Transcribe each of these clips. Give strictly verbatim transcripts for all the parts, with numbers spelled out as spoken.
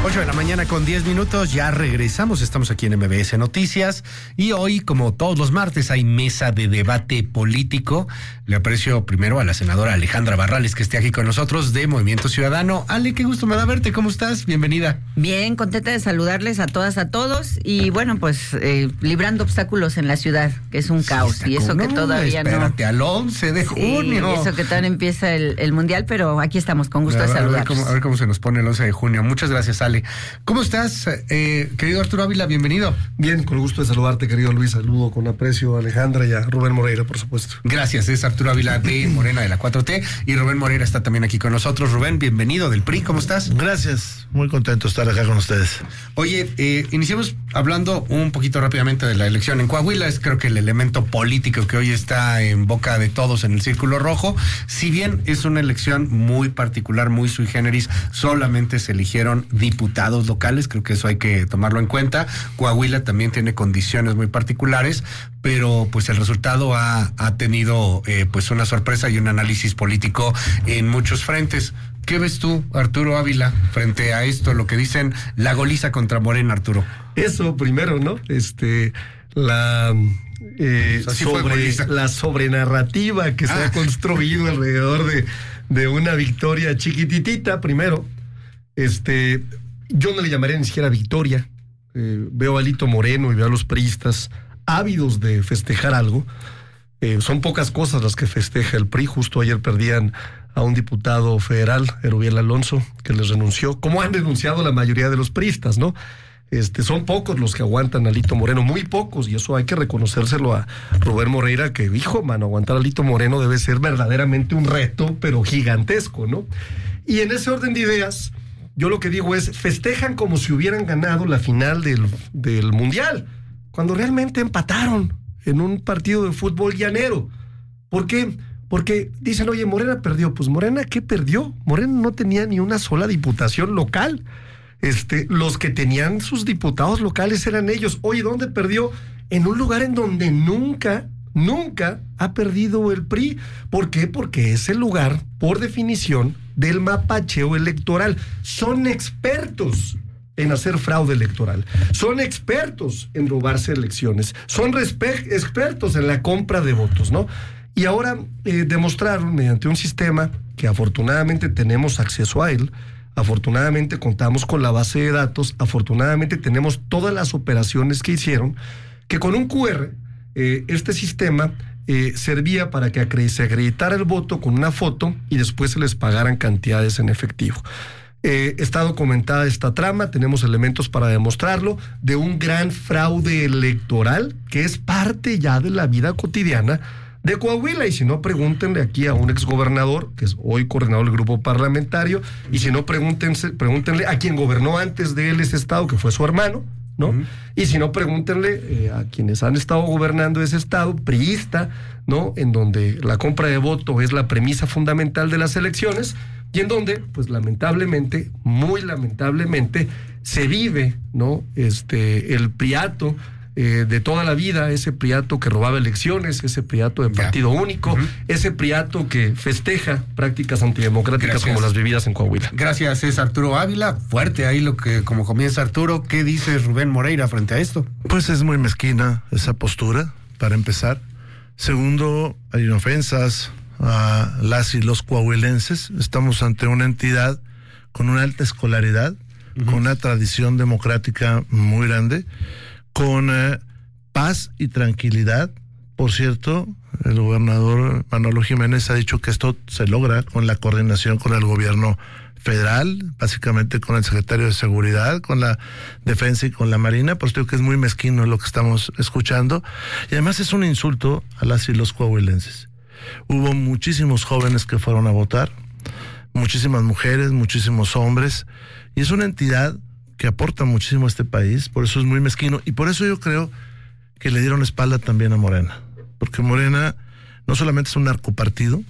ocho de la mañana con diez minutos, ya regresamos, estamos aquí en M B S Noticias y hoy, como todos los martes, hay mesa de debate político. Le aprecio primero a la senadora Alejandra Barrales que esté aquí con nosotros de Movimiento Ciudadano. Ale, qué gusto me da verte, ¿cómo estás? Bienvenida. Bien, contenta de saludarles a todas, a todos y bueno, pues eh, librando obstáculos en la ciudad, que es un sí, caos y eso no, que todavía espérate, no... Espérate, al once de junio. Sí, eso que todavía empieza el, el Mundial, pero aquí estamos, con gusto a ver, de saludarlos. A ver, cómo, a ver cómo se nos pone el once de junio. Muchas gracias, Ale. ¿Cómo estás, eh, querido Arturo Ávila? Bienvenido. Bien, con el gusto de saludarte, querido Luis. Saludo con aprecio a Alejandra y a Rubén Moreira, por supuesto. Gracias, es Arturo Ávila de Morena de la cuatro T y Rubén Moreira está también aquí con nosotros. Rubén, bienvenido del P R I, ¿cómo estás? Gracias, muy contento de estar acá con ustedes. Oye, eh, iniciamos hablando un poquito rápidamente de la elección en Coahuila. Es creo que el elemento político que hoy está en boca de todos en el Círculo Rojo. Si bien es una elección muy particular, muy sui generis, solamente se eligieron diputados locales, creo que eso hay que tomarlo en cuenta. Coahuila también tiene condiciones muy particulares, pero pues el resultado ha, ha tenido eh, pues una sorpresa y un análisis político en muchos frentes. ¿Qué ves tú, Arturo Ávila, frente a esto, lo que dicen la goliza contra Morena, Arturo? Eso primero, ¿no? Este, la eh, pues sobre la sobrenarrativa que ah. se ha construido alrededor de, de una victoria chiquititita, primero. Este, yo no le llamaría ni siquiera victoria. Eh, veo a Alito Moreno y veo a los priistas ávidos de festejar algo. Eh, son pocas cosas las que festeja el P R I. Justo ayer perdían a un diputado federal, Erubiel Alonso, que les renunció, como han denunciado la mayoría de los priistas, ¿no? Este, son pocos los que aguantan a Alito Moreno, muy pocos, y eso hay que reconocérselo a Rubén Moreira, que dijo, mano, aguantar a Alito Moreno debe ser verdaderamente un reto, pero gigantesco, ¿no? Y en ese orden de ideas, yo lo que digo es, festejan como si hubieran ganado la final del, del Mundial, cuando realmente empataron en un partido de fútbol llanero. ¿Por qué? Porque dicen, oye, Morena perdió. Pues Morena, ¿qué perdió? Morena no tenía ni una sola diputación local. Este, los que tenían sus diputados locales eran ellos. Oye, ¿dónde perdió? En un lugar en donde nunca, nunca ha perdido el P R I. ¿Por qué? Porque es el lugar, por definición, del mapacheo electoral. Son expertos en hacer fraude electoral. Son expertos en robarse elecciones. Son expertos en la compra de votos, ¿no? Y ahora eh, demostraron mediante un sistema que afortunadamente tenemos acceso a él, afortunadamente contamos con la base de datos, afortunadamente tenemos todas las operaciones que hicieron, que con un Q R, eh, este sistema eh, servía para que acre- se acreditara el voto con una foto y después se les pagaran cantidades en efectivo. Eh, está documentada esta trama, tenemos elementos para demostrarlo, de un gran fraude electoral que es parte ya de la vida cotidiana de Coahuila, y si no, pregúntenle aquí a un exgobernador, que es hoy coordinador del grupo parlamentario, y si no, pregúntense, pregúntenle a quien gobernó antes de él ese estado, que fue su hermano, ¿no? Uh-huh. Y si no, pregúntenle eh, a quienes han estado gobernando ese estado, priista, ¿no? En donde la compra de voto es la premisa fundamental de las elecciones, y en donde, pues lamentablemente, muy lamentablemente, se vive, ¿no? Este, el priato eh, de toda la vida, ese priato que robaba elecciones, ese priato de partido yeah. único, uh-huh. ese priato que festeja prácticas antidemocráticas Gracias. Como las vividas en Coahuila. Gracias, es Arturo Ávila. Fuerte ahí lo que, como comienza Arturo. ¿Qué dice Rubén Moreira frente a esto? Pues es muy mezquina esa postura, para empezar. Segundo, hay ofensas a las y los coahuilenses. Estamos ante una entidad con una alta escolaridad, uh-huh. con una tradición democrática muy grande, con eh, paz y tranquilidad. Por cierto, el gobernador Manolo Jiménez ha dicho que esto se logra con la coordinación con el gobierno federal, básicamente con el secretario de Seguridad, con la Defensa y con la Marina. Por eso digo que es muy mezquino lo que estamos escuchando, y además es un insulto a las y los coahuilenses. Hubo muchísimos jóvenes que fueron a votar, muchísimas mujeres, muchísimos hombres, y es una entidad que aporta muchísimo a este país. Por eso es muy mezquino, y por eso yo creo que le dieron espalda también a Morena, porque Morena no solamente es un narcopartido,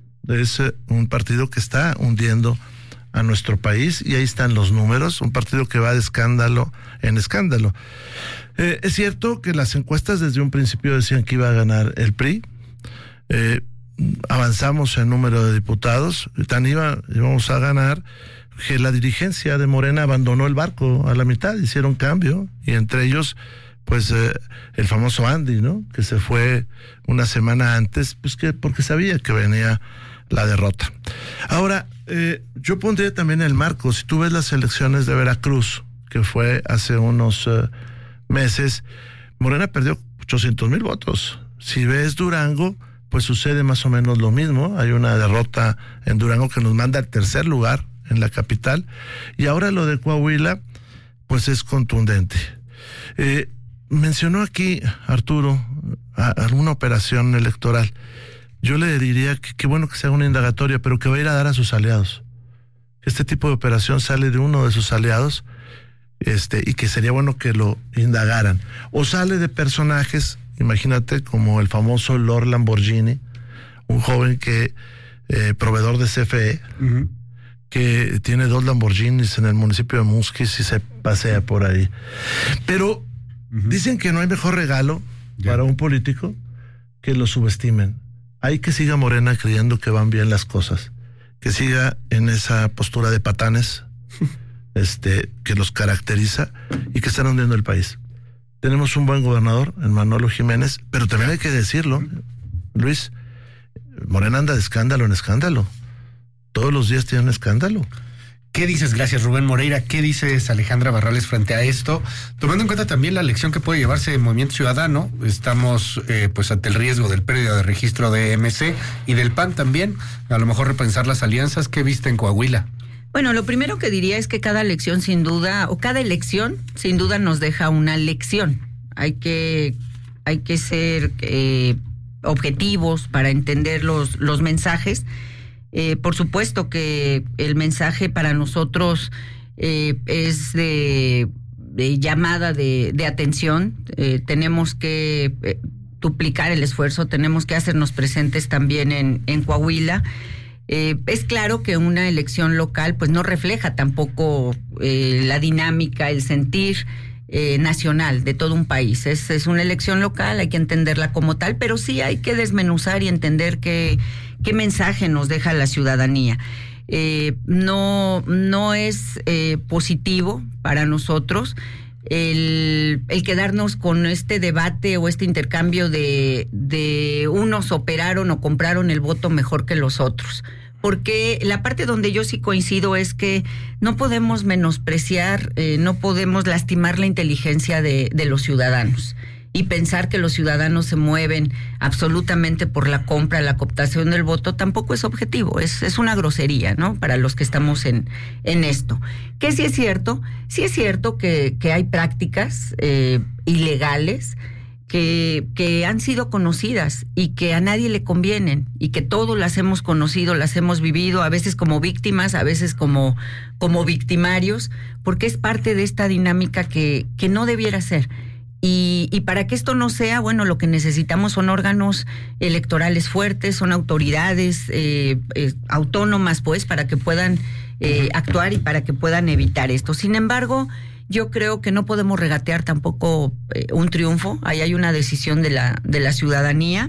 es un partido que está hundiendo a nuestro país, y ahí están los números, un partido que va de escándalo en escándalo. Eh, es cierto que las encuestas desde un principio decían que iba a ganar el P R I. Eh, avanzamos en número de diputados, tan iba, íbamos a ganar que la dirigencia de Morena abandonó el barco a la mitad, hicieron cambio, y entre ellos, pues, eh, el famoso Andy, ¿no? Que se fue una semana antes, pues que porque sabía que venía la derrota. Ahora, eh, yo pondría también el marco. Si tú ves las elecciones de Veracruz, que fue hace unos uh, meses, Morena perdió ochocientos mil votos. Si ves Durango, pues sucede más o menos lo mismo. Hay una derrota en Durango que nos manda al tercer lugar en la capital. Y ahora lo de Coahuila, pues es contundente. Eh, mencionó aquí, Arturo, a, alguna operación electoral. Yo le diría que qué bueno que se haga una indagatoria, pero que va a ir a dar a sus aliados. Este tipo de operación sale de uno de sus aliados, este, y que sería bueno que lo indagaran. O sale de personajes, imagínate, como el famoso Lord Lamborghini, un joven que, eh, proveedor de C F E, uh-huh. que tiene dos Lamborghinis en el municipio de Musquis y se pasea por ahí. Pero uh-huh. dicen que no hay mejor regalo yeah. para un político que lo subestimen. Hay que siga Morena creyendo que van bien las cosas, que siga en esa postura de patanes este, que los caracteriza y que están hundiendo el país. Tenemos un buen gobernador, en Manolo Jiménez, pero también hay que decirlo, Luis, Morena anda de escándalo en escándalo. Todos los días tiene un escándalo. ¿Qué dices? Gracias, Rubén Moreira. ¿Qué dices, Alejandra Barrales, frente a esto? Tomando en cuenta también la elección que puede llevarse el Movimiento Ciudadano, estamos eh, pues ante el riesgo del pérdida de registro de M C y del P A N también, a lo mejor repensar las alianzas. ¿Qué viste en Coahuila? Bueno, lo primero que diría es que cada elección sin duda, o cada elección sin duda nos deja una lección. Hay que, hay que ser eh, objetivos para entender los, los mensajes. Eh, por supuesto que el mensaje para nosotros eh, es de, de llamada de, de atención. Eh, tenemos que eh, duplicar el esfuerzo, tenemos que hacernos presentes también en, en Coahuila. Eh, es claro que una elección local pues no refleja tampoco eh, la dinámica, el sentir eh, nacional de todo un país. Es, es una elección local, hay que entenderla como tal, pero sí hay que desmenuzar y entender que qué mensaje nos deja la ciudadanía. Eh, no, no es eh, positivo para nosotros el, el quedarnos con este debate o este intercambio de, de unos operaron o compraron el voto mejor que los otros. Porque la parte donde yo sí coincido es que no podemos menospreciar, eh, no podemos lastimar la inteligencia de, de los ciudadanos. Y pensar que los ciudadanos se mueven absolutamente por la compra, la cooptación del voto, tampoco es objetivo, es, es una grosería, ¿no? Para los que estamos en, en esto. Que sí es cierto, sí es cierto que, que hay prácticas eh, ilegales que, que han sido conocidas y que a nadie le convienen y que todos las hemos conocido, las hemos vivido, a veces como víctimas, a veces como, como victimarios, porque es parte de esta dinámica que, que no debiera ser. Y, y para que esto no sea, bueno, lo que necesitamos son órganos electorales fuertes, son autoridades eh, eh, autónomas, pues, para que puedan eh, actuar y para que puedan evitar esto. Sin embargo, yo creo que no podemos regatear tampoco eh, un triunfo. Ahí hay una decisión de la, de la ciudadanía.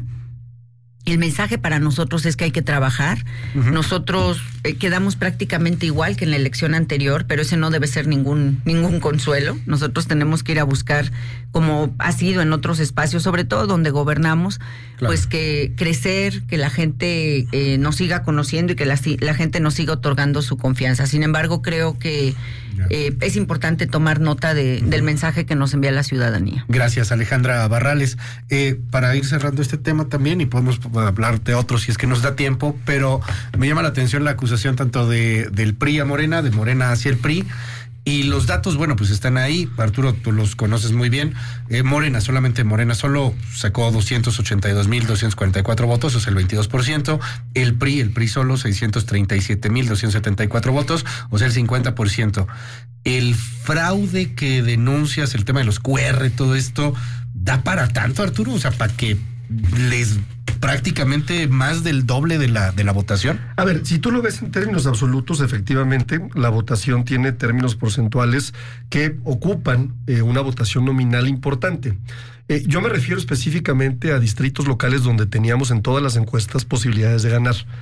El mensaje para nosotros es que hay que trabajar. Uh-huh. Nosotros eh, quedamos prácticamente igual que en la elección anterior, pero ese no debe ser ningún ningún consuelo. Nosotros tenemos que ir a buscar, como ha sido en otros espacios, sobre todo donde gobernamos, claro. pues que crecer, que la gente eh, nos siga conociendo y que la, la gente nos siga otorgando su confianza. Sin embargo, creo que eh, es importante tomar nota de, uh-huh. del mensaje que nos envía la ciudadanía. Gracias, Alejandra Barrales. Eh, para ir cerrando este tema también, y podemos hablar de otros si es que nos da tiempo, pero me llama la atención la acusación tanto de del P R I a Morena, de Morena hacia el P R I, y los datos, bueno, pues están ahí. Arturo, tú los conoces muy bien. Eh, Morena, solamente Morena solo sacó doscientos ochenta y dos mil doscientos cuarenta y cuatro votos, o sea, el veintidós por ciento. El P R I, el P R I solo seiscientos treinta y siete mil doscientos setenta y cuatro votos, o sea, el cincuenta por ciento. El fraude que denuncias, el tema de los Q R, todo esto, ¿da para tanto, Arturo? O sea, para que les prácticamente más del doble de la de la votación. A ver, si tú lo ves en términos absolutos, efectivamente, la votación tiene términos porcentuales que ocupan eh, una votación nominal importante. Eh, yo me refiero específicamente a distritos locales donde teníamos en todas las encuestas posibilidades de ganar.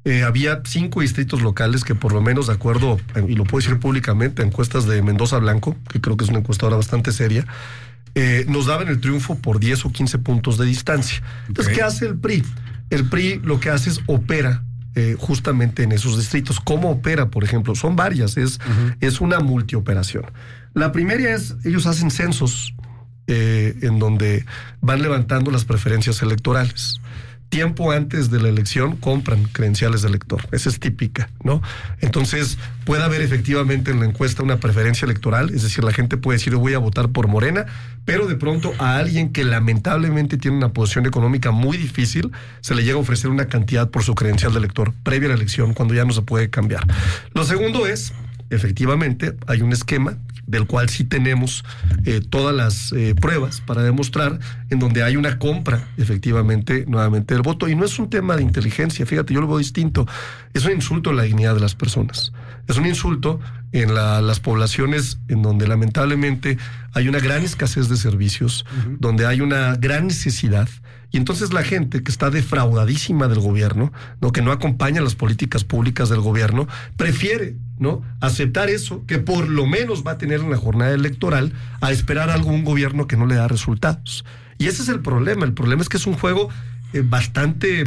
Eh, había cinco distritos locales que por lo menos de acuerdo, y lo puedo decir públicamente, encuestas de Mendoza Blanco, que creo que es una encuestadora bastante seria, eh, nos daban el triunfo por diez o quince puntos de distancia. Entonces, okay. ¿Qué hace el P R I? El P R I lo que hace es opera eh, justamente en esos distritos. ¿Cómo opera, por ejemplo? Son varias, es, uh-huh. es una multioperación. La primera es, ellos hacen censos eh, en donde van levantando las preferencias electorales. Tiempo antes de la elección compran credenciales de elector. Esa es típica, ¿no? Entonces, puede haber efectivamente en la encuesta una preferencia electoral, es decir, la gente puede decir, yo voy a votar por Morena, pero de pronto a alguien que lamentablemente tiene una posición económica muy difícil, se le llega a ofrecer una cantidad por su credencial de elector previa a la elección, cuando ya no se puede cambiar. Lo segundo es, efectivamente, hay un esquema del cual sí tenemos eh, todas las eh, pruebas para demostrar en donde hay una compra, efectivamente, nuevamente del voto. Y no es un tema de inteligencia, fíjate, yo lo veo distinto. Es un insulto a la dignidad de las personas. Es un insulto en la, las poblaciones en donde lamentablemente hay una gran escasez de servicios, uh-huh. donde hay una gran necesidad. Y entonces la gente que está defraudadísima del gobierno, ¿no? Que no acompaña las políticas públicas del gobierno, prefiere, ¿no? aceptar eso que por lo menos va a tener en la jornada electoral a esperar a algún gobierno que no le da resultados. Y ese es el problema. El problema es que es un juego eh, bastante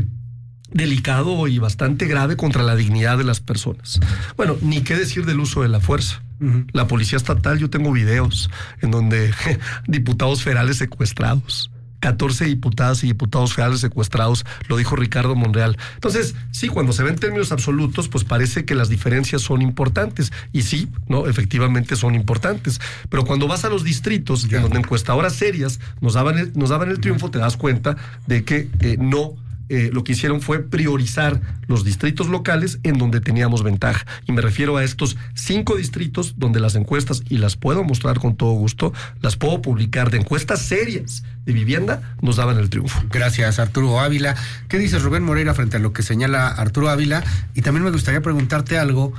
delicado y bastante grave contra la dignidad de las personas. Bueno, ni qué decir del uso de la fuerza. Uh-huh. La policía estatal, yo tengo videos en donde je, diputados federales secuestrados, catorce diputadas y diputados federales secuestrados, lo dijo Ricardo Monreal. Entonces, sí, cuando se ven términos absolutos, pues parece que las diferencias son importantes. Y sí, no, efectivamente son importantes. Pero cuando vas a los distritos, ya. en donde encuestadoras serias nos daban el, nos daban el triunfo, te das cuenta de que eh, no... Eh, lo que hicieron fue priorizar los distritos locales en donde teníamos ventaja. Y me refiero a estos cinco distritos donde las encuestas, y las puedo mostrar con todo gusto, las puedo publicar de encuestas serias de vivienda, nos daban el triunfo. Gracias, Arturo Ávila. ¿Qué dices, Rubén Moreira, frente a lo que señala Arturo Ávila? Y también me gustaría preguntarte algo.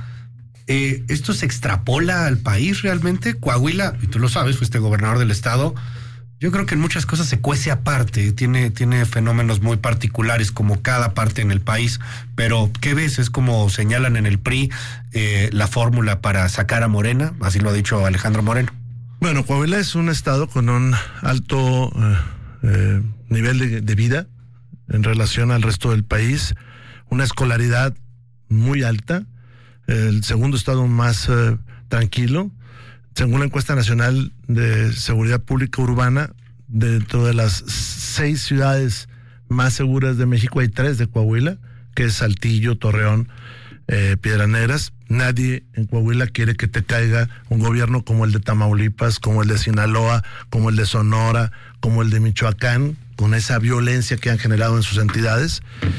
Eh, ¿Esto se extrapola al país realmente? Coahuila, y tú lo sabes, fuiste gobernador del estado. Yo creo que en muchas cosas se cuece aparte, tiene, tiene fenómenos muy particulares como cada parte en el país, pero ¿qué ves? Es como señalan en el P R I eh, la fórmula para sacar a Morena, así lo ha dicho Alejandro Moreno. Bueno, Coahuila es un estado con un alto eh, eh, nivel de, de vida en relación al resto del país, una escolaridad muy alta, el segundo estado más eh, tranquilo. Según la encuesta nacional de seguridad pública urbana, dentro de las seis ciudades más seguras de México hay tres de Coahuila, que es Saltillo, Torreón, eh, Piedras Negras. Nadie en Coahuila quiere que te caiga un gobierno como el de Tamaulipas, como el de Sinaloa, como el de Sonora, como el de Michoacán, con esa violencia que han generado en sus entidades.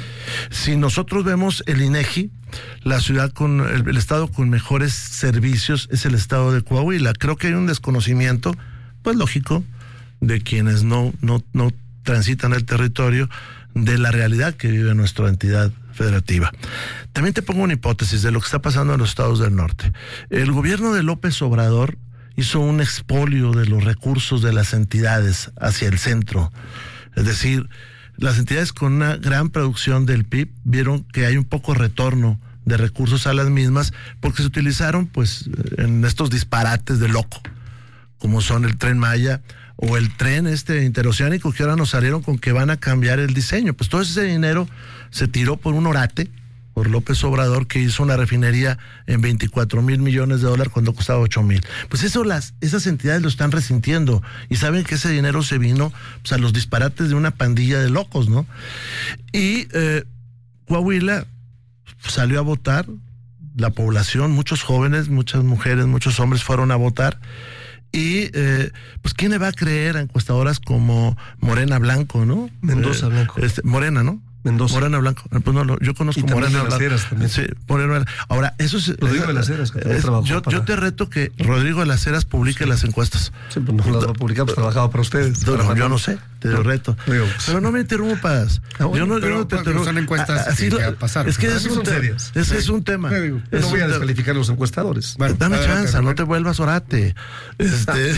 Si nosotros vemos el INEGI, la ciudad con el, el estado con mejores servicios es el estado de Coahuila. Creo que hay un desconocimiento, pues lógico, de quienes no, no, no transitan el territorio, de la realidad que vive nuestra entidad federativa. También te pongo una hipótesis de lo que está pasando en los estados del norte. El gobierno de López Obrador hizo un expolio de los recursos de las entidades hacia el centro. Es decir, las entidades con una gran producción del P I B vieron que hay un poco retorno de recursos a las mismas porque se utilizaron pues en estos disparates de loco, como son el Tren Maya o el tren este interoceánico, que ahora nos salieron con que van a cambiar el diseño. Pues todo ese dinero se tiró por un orate, por López Obrador, que hizo una refinería en veinticuatro mil millones de dólares cuando costaba ocho mil. Pues eso las, esas entidades lo están resintiendo y saben que ese dinero se vino pues, a los disparates de una pandilla de locos, ¿no? Y eh, Coahuila salió a votar, la población, muchos jóvenes, muchas mujeres, muchos hombres fueron a votar. Y, eh, pues, ¿quién le va a creer a encuestadoras como Morena Blanco, no? Mendoza eh, Blanco. Este, Morena, ¿no? Mendoza. Morena Blanco. Pues no, yo conozco y Morena Blanco. Las también. Sí, Morena. Ahora, eso es... Rodrigo de las Heras, que también es, trabajó yo, para... yo te reto que Rodrigo de las Heras publique sí. las encuestas. Sí, pues no las va a publicar, pues trabajaba para ustedes. No, no, yo no sé. te lo reto. Digo, pero no me interrumpas. Ah, bueno, yo no, pero, yo no te porque interrumpo. son encuestas Así que lo, ya pasaron. Es que Ah, es, sí un son te- serias. ese es un tema. Yo Es no voy un a te- descalificar a los encuestadores. Bueno, Dame adelante, chance, no Rubén. te vuelvas orate. Este,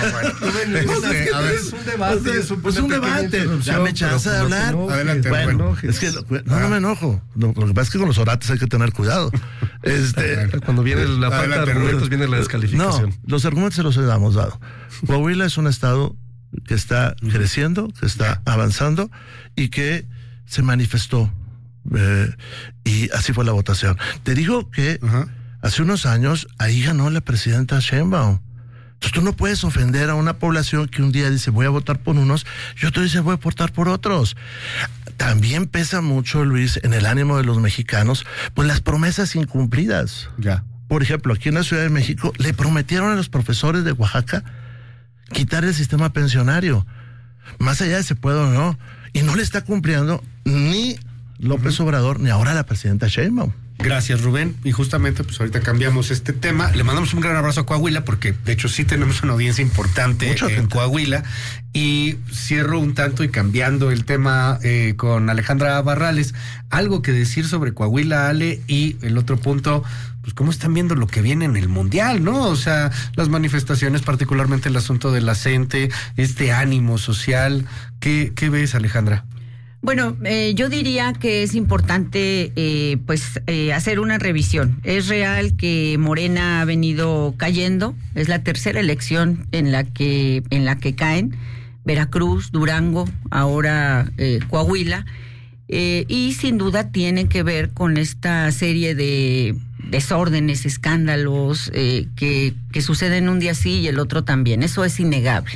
Este, a ver, es un debate, es un, pues una un pequeña debate. interrupción, Dame pero chance de no te hablar. enojes, Adelante, no te bueno, enojes. es que no, no me enojo. Lo, lo que pasa es que con los orates hay que tener cuidado. Este, Cuando viene la falta de Adelante, argumentos, Rubén. viene la descalificación. no, los argumentos se los hemos dado. Coahuila es un estado que está creciendo, que está avanzando y que se manifestó. Eh, y así fue la votación. Te digo que Ajá. hace unos años ahí ganó la presidenta Sheinbaum. Entonces tú no puedes ofender a una población que un día dice voy a votar por unos y otro dice voy a votar por otros. También pesa mucho, Luis, en el ánimo de los mexicanos, pues las promesas incumplidas. Ya. Por ejemplo, aquí en la Ciudad de México le prometieron a los profesores de Oaxaca quitar el sistema pensionario, más allá de si puede o no, y no le está cumpliendo ni López uh-huh. Obrador ni ahora la presidenta Sheinbaum. Gracias, Rubén. Y justamente, pues ahorita cambiamos este tema. Le mandamos un gran abrazo a Coahuila, porque de hecho sí tenemos una audiencia importante Mucha en gente. Coahuila. Y cierro un tanto y cambiando el tema eh, con Alejandra Barrales. Algo que decir sobre Coahuila, Ale, y el otro punto, pues cómo están viendo lo que viene en el Mundial, ¿no? O sea, las manifestaciones, particularmente el asunto de la gente, este ánimo social. ¿Qué, qué ves, Alejandra? Bueno, eh, yo diría que es importante eh, pues eh, hacer una revisión. Es real que Morena ha venido cayendo, es la tercera elección en la que en la que caen, Veracruz, Durango, ahora eh, Coahuila, eh, y sin duda tiene que ver con esta serie de desórdenes, escándalos eh, que, que suceden un día sí y el otro también. Eso es innegable.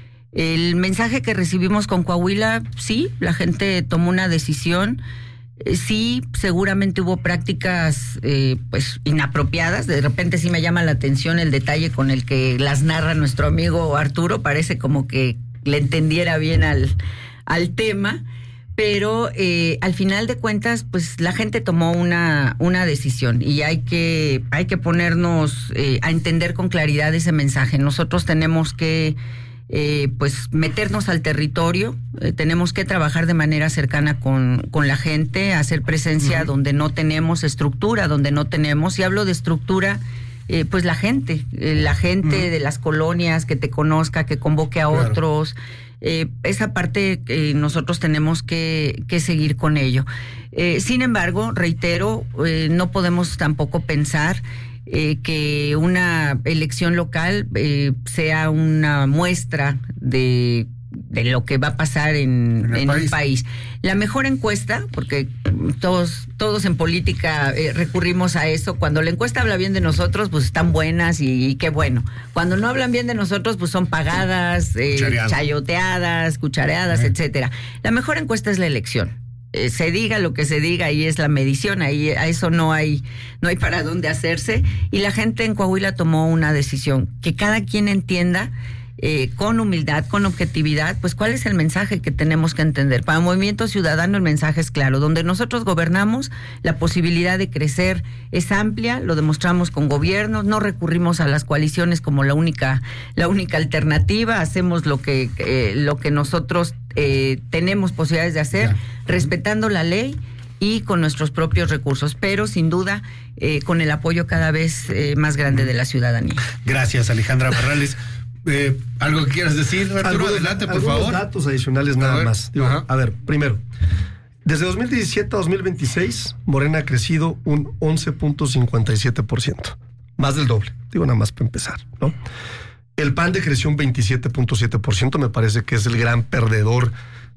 El mensaje que recibimos con Coahuila, sí, la gente tomó una decisión, eh, sí, seguramente hubo prácticas eh, pues inapropiadas, de repente sí me llama la atención el detalle con el que las narra nuestro amigo Arturo, parece como que le entendiera bien al, al tema, pero eh, al final de cuentas, pues la gente tomó una, una decisión y hay que, hay que ponernos eh, a entender con claridad ese mensaje. Nosotros tenemos que Eh, pues meternos al territorio, eh, tenemos que trabajar de manera cercana con, con la gente, hacer presencia uh-huh. donde no tenemos estructura, donde no tenemos, y hablo de estructura, eh, pues la gente, eh, la gente uh-huh. de las colonias que te conozca, que convoque a claro. otros, eh, esa parte eh, nosotros tenemos que, que seguir con ello. Eh, sin embargo, reitero, eh, no podemos tampoco pensar Eh, que una elección local eh, sea una muestra de, de lo que va a pasar en, en, en país. un país. La mejor encuesta, porque todos, todos en política eh, recurrimos a eso, cuando la encuesta habla bien de nosotros, pues están buenas y, y qué bueno. Cuando no hablan bien de nosotros, pues son pagadas, eh, chayoteadas, cuchareadas, eh. etcétera. La mejor encuesta es la elección. Eh, se diga lo que se diga, ahí es la medición, ahí a eso no hay no hay para dónde hacerse, y la gente en Coahuila tomó una decisión, que cada quien entienda eh, con humildad, con objetividad, pues cuál es el mensaje que tenemos que entender. Para Movimiento Ciudadano el mensaje es claro, donde nosotros gobernamos, la posibilidad de crecer es amplia, lo demostramos con gobiernos, no recurrimos a las coaliciones como la única la única alternativa, hacemos lo que eh, lo que nosotros eh, tenemos posibilidades de hacer, yeah. respetando la ley y con nuestros propios recursos, pero sin duda eh, con el apoyo cada vez eh, más grande de la ciudadanía. Gracias, Alejandra Barrales. Eh, ¿Algo que quieras decir, Arturo? Algunos, Adelante, por algunos favor. datos adicionales nada a ver, más. Digo, a ver, primero, desde dos mil diecisiete a dos mil veintiséis, Morena ha crecido un once punto cincuenta y siete por ciento, más del doble. Digo, nada más para empezar, ¿no? El P A N D creció un veintisiete punto siete por ciento, me parece que es el gran perdedor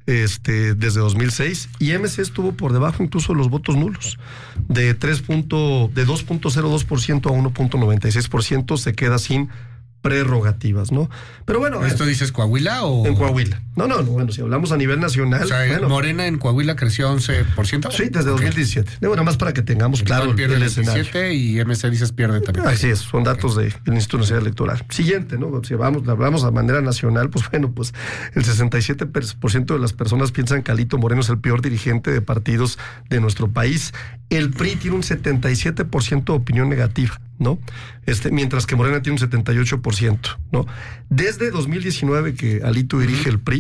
este, desde dos mil seis, y M C estuvo por debajo incluso de los votos nulos, de tres de dos punto cero dos por ciento a uno punto noventa y seis por ciento, se queda sin prerrogativas, ¿no? Pero bueno... ¿Esto dices Coahuila o...? En Coahuila. No, no, no, bueno, si hablamos a nivel nacional... O sea, bueno, Morena en Coahuila creció once por ciento. Sí, desde okay. dos mil diecisiete. Digo, nada más para que tengamos claro el, pierde el escenario. escenario. Y M C dices pierde también. Así es, son datos okay. del Instituto Nacional Electoral. Siguiente, ¿no? Si vamos, hablamos de manera nacional, pues bueno, pues el sesenta y siete por ciento de las personas piensan que Alito Moreno es el peor dirigente de partidos de nuestro país. El P R I tiene un setenta y siete por ciento de opinión negativa, ¿no? Este, mientras que Morena tiene un setenta y ocho por ciento, ¿no? Desde dos mil diecinueve que Alito dirige el P R I,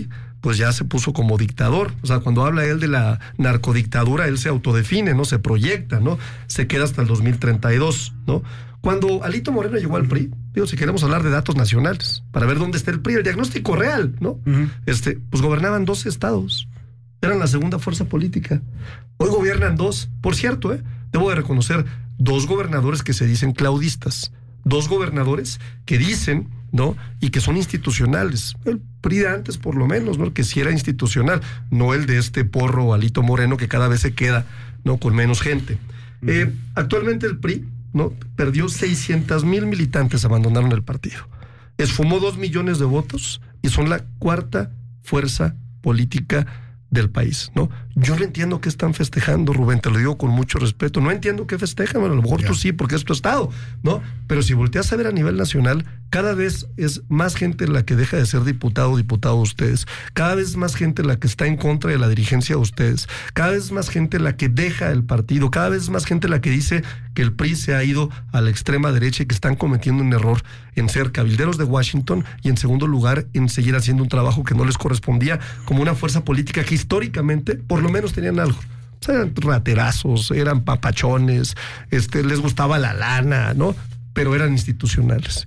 pues ya se puso como dictador. O sea, cuando habla él de la narcodictadura, él se autodefine, ¿no? Se proyecta, ¿no? Se queda hasta el dos mil treinta y dos, ¿no? Cuando Alito Moreno llegó al P R I, digo, si queremos hablar de datos nacionales, para ver dónde está el P R I, el diagnóstico real, ¿no? Uh-huh. Este, pues gobernaban doce estados, eran la segunda fuerza política. Hoy gobiernan dos, por cierto, ¿eh? Debo de reconocer, dos gobernadores que se dicen claudistas, dos gobernadores que dicen, ¿no? Y que son institucionales. El P R I de antes, por lo menos, ¿no? Que sí era institucional, no el de este porro Alito Moreno que cada vez se queda, ¿no? Con menos gente. Uh-huh. Eh, actualmente el P R I, ¿no? Perdió seiscientos mil militantes, abandonaron el partido. Esfumó dos millones de votos y son la cuarta fuerza política del país, ¿no? Yo no entiendo qué están festejando, Rubén, te lo digo con mucho respeto. No entiendo qué festejan, bueno, a lo mejor yeah. tú sí, porque es tu estado, ¿no? Pero si volteas a ver a nivel nacional, cada vez es más gente la que deja de ser diputado o diputado de ustedes. Cada vez es más gente la que está en contra de la dirigencia de ustedes. Cada vez es más gente la que deja el partido. Cada vez es más gente la que dice que el P R I se ha ido a la extrema derecha y que están cometiendo un error en ser cabilderos de Washington y, en segundo lugar, en seguir haciendo un trabajo que no les correspondía como una fuerza política que históricamente, por lo menos, tenían algo. O sea, eran raterazos, eran papachones, este, les gustaba la lana, ¿no? Pero eran institucionales.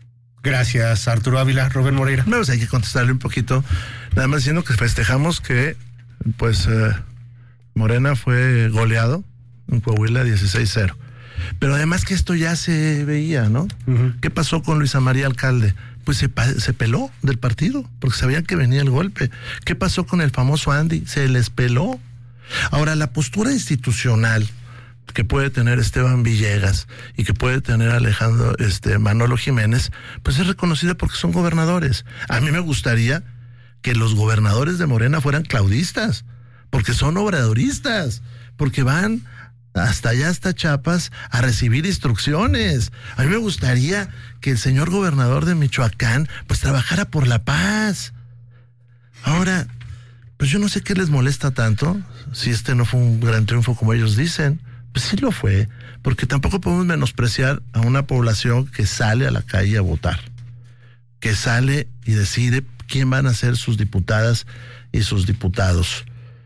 Gracias, Arturo Ávila. Rubén Moreira. No, pues hay que contestarle un poquito, nada más diciendo que festejamos que, pues, eh, Morena fue goleado en Coahuila dieciséis cero. Pero además que esto ya se veía, ¿no? Uh-huh. ¿Qué pasó con Luisa María Alcalde? Pues se, se peló del partido, porque sabían que venía el golpe. ¿Qué pasó con el famoso Andy? Se les peló. Ahora, la postura institucional que puede tener Esteban Villegas y que puede tener Alejandro, este, Manolo Jiménez, pues es reconocida porque son gobernadores. A mí me gustaría que los gobernadores de Morena fueran claudistas, porque son obradoristas, porque van hasta allá, hasta Chiapas, a recibir instrucciones. A mí me gustaría que el señor gobernador de Michoacán, pues trabajara por la paz. Ahora, pues yo no sé qué les molesta tanto, si este no fue un gran triunfo como ellos dicen. Pues sí lo fue, porque tampoco podemos menospreciar a una población que sale a la calle a votar, que sale y decide quién van a ser sus diputadas y sus diputados.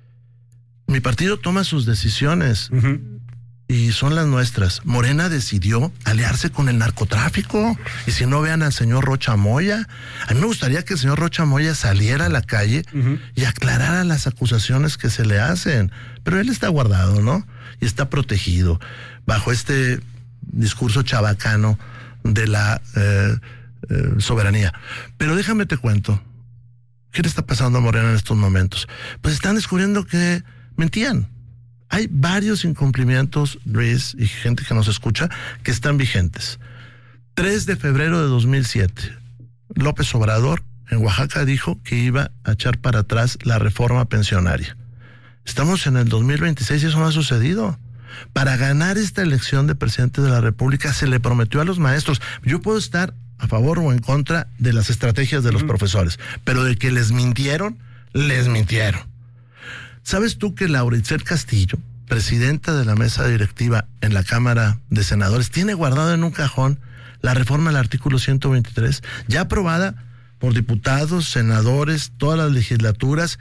Mi partido toma sus decisiones. Uh-huh. Y son las nuestras. Morena decidió aliarse con el narcotráfico. Y si no, vean al señor Rocha Moya. A mí me gustaría que el señor Rocha Moya saliera a la calle uh-huh. y aclarara las acusaciones que se le hacen. Pero él está guardado, ¿no? Y está protegido bajo este discurso chabacano de la eh, eh, soberanía. Pero déjame te cuento. ¿Qué le está pasando a Morena en estos momentos? Pues están descubriendo que mentían. Hay varios incumplimientos, Luis, y gente que nos escucha, que están vigentes. tres de febrero de dos mil siete, López Obrador en Oaxaca dijo que iba a echar para atrás la reforma pensionaria. Estamos en el dos mil veintiséis y eso no ha sucedido. Para ganar esta elección de presidente de la República se le prometió a los maestros. Yo puedo estar a favor o en contra de las estrategias de los mm. profesores, pero de que les mintieron, les mintieron. ¿Sabes tú que Laura Itzel Castillo, presidenta de la mesa directiva en la Cámara de Senadores, tiene guardado en un cajón la reforma al artículo ciento veintitrés, ya aprobada por diputados, senadores, todas las legislaturas?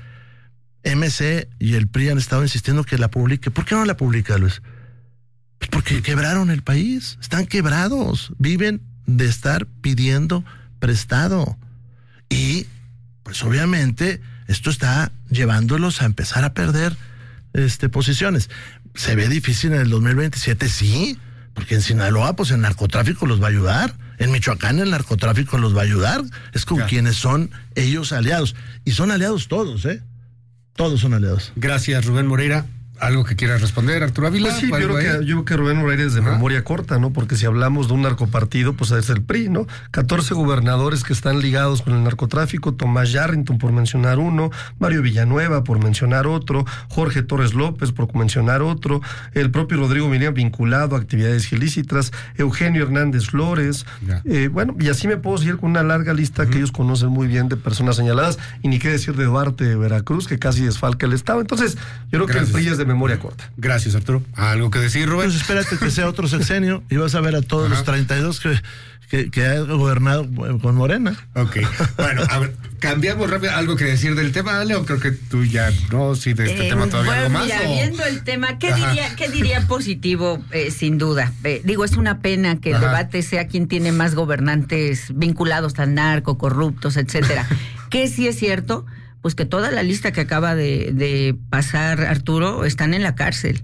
M C y el P R I han estado insistiendo que la publique. ¿Por qué no la publica, Luis? Pues porque quebraron el país, están quebrados, viven de estar pidiendo prestado. Y, pues obviamente, esto está llevándolos a empezar a perder este, posiciones. ¿Se ve difícil en el dos mil veintisiete? Sí, porque en Sinaloa, pues el narcotráfico los va a ayudar. En Michoacán el narcotráfico los va a ayudar. Es con claro. quienes son ellos aliados. Y son aliados todos, ¿eh? Todos son aliados. Gracias, Rubén Moreira. ¿Algo que quieras responder, Arturo Ávila? Pues sí, yo creo, que, yo creo que Rubén Moreira es de Ajá. memoria corta, ¿no? Porque si hablamos de un narcopartido, pues es el P R I, ¿no? catorce gobernadores que están ligados con el narcotráfico, Tomás Yarrington, por mencionar uno, Mario Villanueva, por mencionar otro, Jorge Torres López, por mencionar otro, el propio Rodrigo Miriam vinculado a actividades ilícitas, Eugenio Hernández Flores, eh, bueno, y así me puedo seguir con una larga lista uh-huh. que ellos conocen muy bien de personas señaladas, y ni qué decir de Duarte de Veracruz, que casi desfalca el Estado. Entonces, yo creo Gracias. que el P R I es de memoria corta. Gracias, Arturo. ¿Algo que decir, Rubén? Pues espérate que sea otro sexenio y vas a ver a todos Ajá. los treinta y dos que, que, que ha gobernado con Morena. Ok, bueno, a ver, cambiamos rápido. ¿Algo que decir del tema, Leo? Creo que tú ya no, sí, de este eh, tema todavía bueno, algo más. Mira, ¿o? viendo el tema, ¿qué diría, ¿qué diría positivo? Eh, sin duda. Eh, digo, es una pena que el Ajá. debate sea quien tiene más gobernantes vinculados al narco, corruptos, etcétera. ¿Qué sí es cierto? Pues que toda la lista que acaba de, de pasar Arturo están en la cárcel.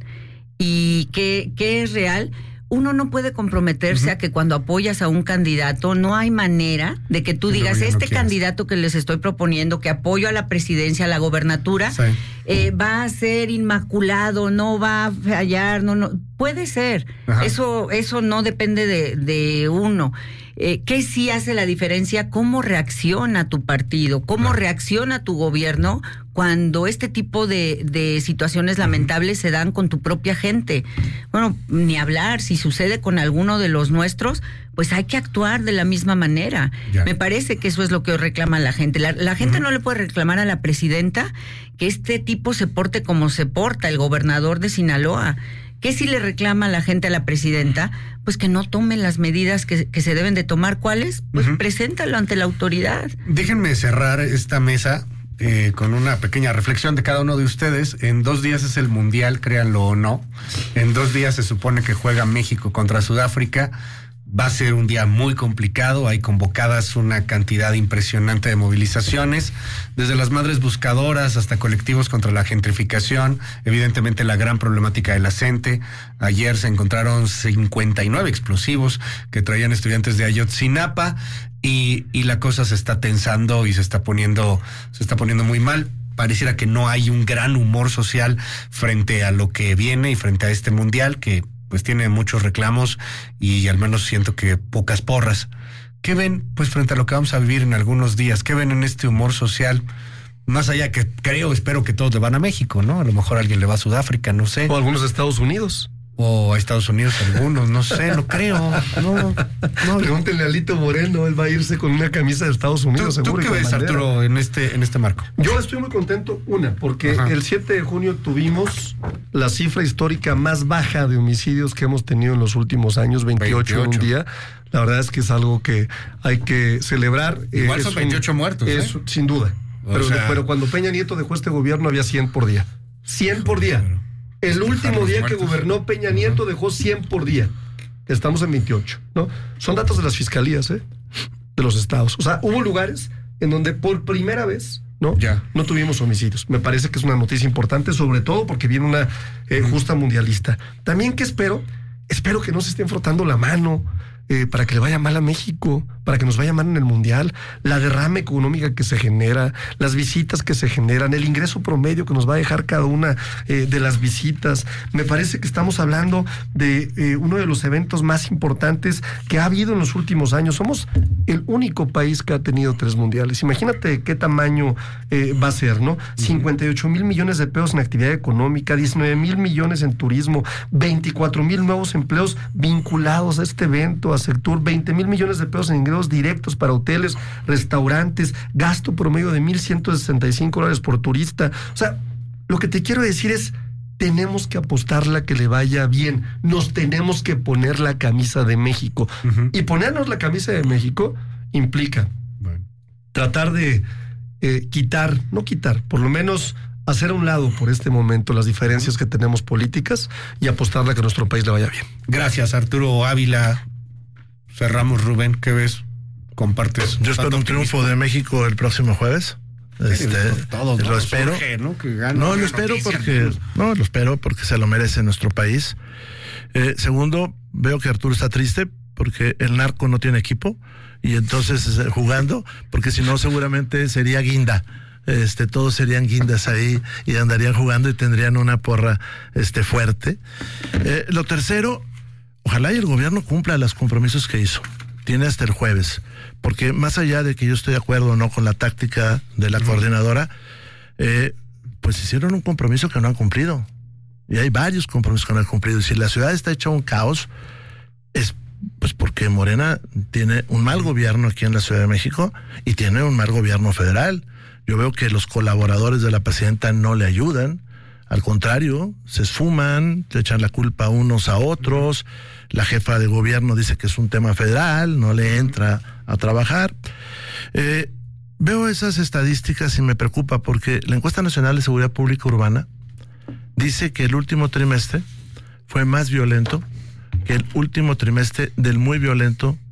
¿Y qué, qué es real? Uno no puede comprometerse uh-huh. a que cuando apoyas a un candidato no hay manera de que tú digas, este candidato que les estoy proponiendo, que apoyo a la presidencia, a la gobernatura, sí. eh, va a ser inmaculado, no va a fallar, no, no, puede ser. Ajá. Eso, eso no depende de, de uno. Eh, ¿Qué sí hace la diferencia? ¿Cómo reacciona tu partido? ¿Cómo Ajá. reacciona tu gobierno cuando este tipo de, de situaciones lamentables se dan con tu propia gente? Bueno, ni hablar, si sucede con alguno de los nuestros, pues hay que actuar de la misma manera. Ya. Me parece que eso es lo que reclama la gente. La, la gente uh-huh. no le puede reclamar a la presidenta que este tipo se porte como se porta, el gobernador de Sinaloa. ¿Qué si le reclama a la gente a la presidenta? Pues que no tome las medidas que, que se deben de tomar. ¿Cuáles? Pues uh-huh. preséntalo ante la autoridad. Déjenme cerrar esta mesa eh, con una pequeña reflexión de cada uno de ustedes. En dos días es el Mundial, créanlo o no. En dos días se supone que juega México contra Sudáfrica. Va a ser un día muy complicado, hay convocadas una cantidad impresionante de movilizaciones, desde las madres buscadoras hasta colectivos contra la gentrificación, evidentemente la gran problemática de la gente. Ayer se encontraron cincuenta y nueve explosivos que traían estudiantes de Ayotzinapa y, y la cosa se está tensando y se está poniendo, se está poniendo muy mal. Pareciera que no hay un gran humor social frente a lo que viene y frente a este mundial que pues tiene muchos reclamos y al menos siento que pocas porras. ¿Qué ven, pues, frente a lo que vamos a vivir en algunos días? ¿Qué ven en este humor social? Más allá que creo, espero que todos le van a México, ¿no? A lo mejor alguien le va a Sudáfrica, no sé. O algunos a Estados Unidos. O a Estados Unidos algunos, no sé, no creo. No, no. Pregúntenle a Lito Moreno, él va a irse con una camisa de Estados Unidos, ¿Tú, seguro. ¿Tú qué ves, Arturo, en este, en este marco? Yo estoy muy contento, una, porque Ajá. el siete de junio tuvimos la cifra histórica más baja de homicidios que hemos tenido en los últimos años, veintiocho, veintiocho. En un día. La verdad es que es algo que hay que celebrar. Igual eh, son veintiocho un, muertos, ¿eh? Es, sin duda. Pero, sea... pero cuando Peña Nieto dejó este gobierno había cien por día. cien por día. Pero... El último día que gobernó Peña Nieto dejó cien por día. Estamos en veintiocho, ¿no? Son datos de las fiscalías, ¿eh? De los estados. O sea, hubo lugares en donde por primera vez, ¿no? Ya. No tuvimos homicidios. Me parece que es una noticia importante, sobre todo porque viene una eh, justa mundialista. También, ¿qué espero? Espero que no se estén frotando la mano eh, para que le vaya mal a México, para que nos vaya mal en el Mundial, la derrama económica que se genera, las visitas que se generan, el ingreso promedio que nos va a dejar cada una eh, de las visitas. Me parece que estamos hablando de eh, uno de los eventos más importantes que ha habido en los últimos años. Somos el único país que ha tenido tres mundiales. Imagínate qué tamaño eh, va a ser, ¿no? cincuenta y ocho mil millones de pesos en actividad económica, diecinueve mil millones en turismo, veinticuatro mil nuevos empleos vinculados a este evento, a Sectur, veinte mil millones de pesos en ingresos directos para hoteles, restaurantes, gasto promedio de mil ciento sesenta y cinco dólares por turista. O sea, lo que te quiero decir es, tenemos que apostarle a que le vaya bien. Nos tenemos que poner la camisa de México. Uh-huh. Y ponernos la camisa de México implica bueno. tratar de eh, quitar, no quitar, por lo menos hacer a un lado por este momento las diferencias que tenemos políticas y apostarle a que nuestro país le vaya bien. Gracias, Arturo Ávila. Cerramos, Rubén, ¿qué ves? Compartes. Yo espero un triunfo de México el próximo jueves. Este, todo, lo todo espero. Surge, ¿no? Que gane, no, lo espero porque no, lo espero porque se lo merece nuestro país. Eh, segundo, veo que Arturo está triste porque el narco no tiene equipo y entonces jugando, porque si no seguramente sería guinda. Este, todos serían guindas ahí y andarían jugando y tendrían una porra este, fuerte. Eh, lo tercero, ojalá y el gobierno cumpla los compromisos que hizo. Tiene hasta el jueves, porque más allá de que yo estoy de acuerdo o no con la táctica de la uh-huh. coordinadora, eh, pues hicieron un compromiso que no han cumplido. Y hay varios compromisos que no han cumplido. Y si la ciudad está hecha un caos, es pues porque Morena tiene un mal gobierno aquí en la Ciudad de México y tiene un mal gobierno federal. Yo veo que los colaboradores de la presidenta no le ayudan. Al contrario, se esfuman, se echan la culpa unos a otros. La jefa de gobierno dice que es un tema federal, no le entra a trabajar. Eh, veo esas estadísticas y me preocupa porque la encuesta nacional de seguridad pública urbana dice que el último trimestre fue más violento que el último trimestre del muy violento